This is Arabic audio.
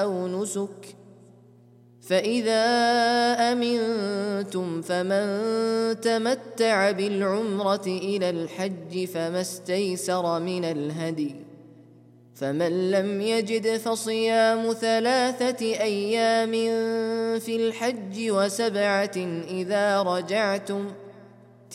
أو نسك، فإذا أمنتم فمن تمتع بالعمرة إلى الحج فما استيسر من الهدي، فمن لم يجد فصيام 3 أيام في الحج و7 إذا رجعتم،